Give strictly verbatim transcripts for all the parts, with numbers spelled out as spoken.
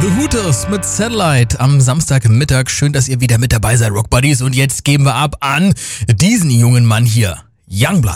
The Hooters mit Satellite am Samstagmittag. Schön, dass ihr wieder mit dabei seid, Rock Buddies. Und jetzt geben wir ab an diesen jungen Mann hier, Youngblood.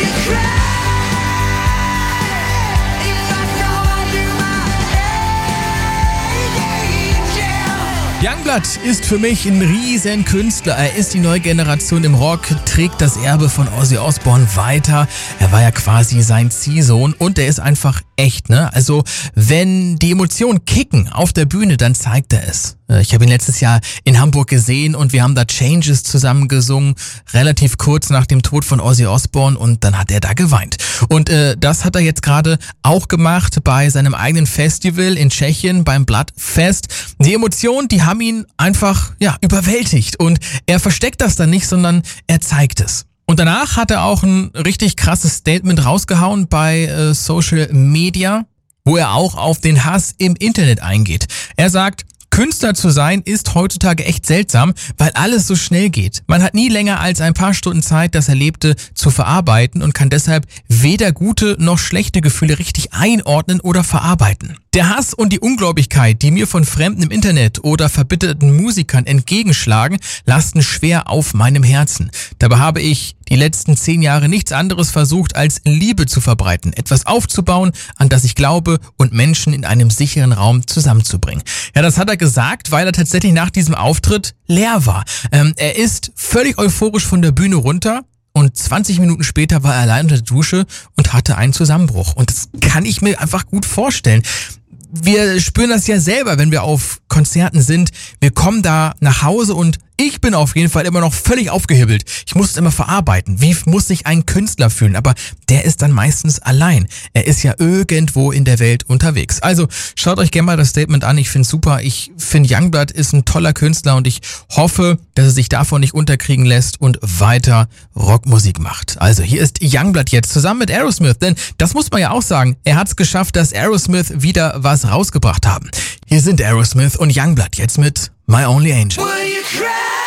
Youngblood ist für mich ein riesen Künstler. Er ist die neue Generation im Rock, trägt das Erbe von Ozzy Osbourne weiter. Er war ja quasi sein Ziehsohn und er ist einfach echt, ne? Also wenn die Emotionen kicken auf der Bühne, dann zeigt er es. Ich habe ihn letztes Jahr in Hamburg gesehen und wir haben da Changes zusammen gesungen, relativ kurz nach dem Tod von Ozzy Osbourne, und dann hat er da geweint. Und äh, das hat er jetzt gerade auch gemacht bei seinem eigenen Festival in Tschechien, beim Bloodfest. Die Emotionen, die haben ihn einfach ja überwältigt, und er versteckt das dann nicht, sondern er zeigt es. Und danach hat er auch ein richtig krasses Statement rausgehauen bei äh, Social Media, wo er auch auf den Hass im Internet eingeht. Er sagt: Künstler zu sein ist heutzutage echt seltsam, weil alles so schnell geht. Man hat nie länger als ein paar Stunden Zeit, das Erlebte zu verarbeiten, und kann deshalb weder gute noch schlechte Gefühle richtig einordnen oder verarbeiten. Der Hass und die Ungläubigkeit, die mir von Fremden im Internet oder verbitterten Musikern entgegenschlagen, lasten schwer auf meinem Herzen. Dabei habe ich die letzten zehn Jahre nichts anderes versucht, als Liebe zu verbreiten, etwas aufzubauen, an das ich glaube, und Menschen in einem sicheren Raum zusammenzubringen. Ja, das hat er gesagt, weil er tatsächlich nach diesem Auftritt leer war. Ähm, er ist völlig euphorisch von der Bühne runter. Und zwanzig Minuten später war er allein unter der Dusche und hatte einen Zusammenbruch. Und das kann ich mir einfach gut vorstellen. Wir spüren das ja selber, wenn wir auf Konzerten sind. Wir kommen da nach Hause und ich bin auf jeden Fall immer noch völlig aufgehibbelt. Ich muss es immer verarbeiten. Wie muss sich ein Künstler fühlen? Aber der ist dann meistens allein. Er ist ja irgendwo in der Welt unterwegs. Also schaut euch gerne mal das Statement an. Ich finde es super. Ich finde, Youngblood ist ein toller Künstler, und ich hoffe, dass er sich davon nicht unterkriegen lässt und weiter Rockmusik macht. Also hier ist Youngblood jetzt zusammen mit Aerosmith. Denn das muss man ja auch sagen. Er hat es geschafft, dass Aerosmith wieder was rausgebracht haben. Hier sind Aerosmith und Youngblood jetzt mit My Only Angel. Will you cry?